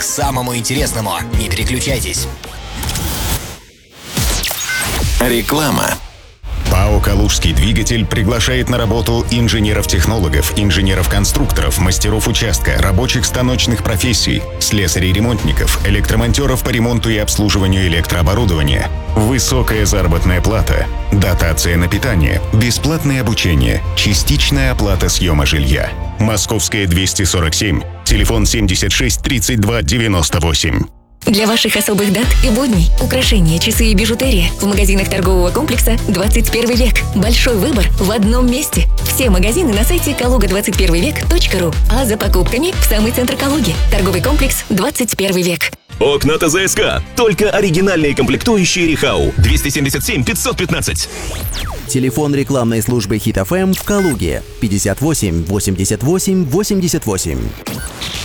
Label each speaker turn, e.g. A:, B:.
A: к самому интересному. Не переключайтесь.
B: Реклама.
C: ПАО «Калужский двигатель» приглашает на работу инженеров-технологов, инженеров-конструкторов, мастеров участка, рабочих станочных профессий, слесарей-ремонтников, электромонтеров по ремонту и обслуживанию электрооборудования. Высокая заработная плата, дотация на питание, бесплатное обучение, частичная оплата съема жилья. Московская 247, телефон 76 32 98.
D: Для ваших особых дат и будней украшения, часы и бижутерия в магазинах торгового комплекса «21 век». Большой выбор в одном месте. Все магазины на сайте kaluga21vek.ru. А за покупками в самый центр Калуги. Торговый комплекс «21 век».
E: Окна ТЗСК. Только оригинальные комплектующие Рихау. 277 515.
F: Телефон рекламной службы Хит ФМ в Калуге 58 88 88.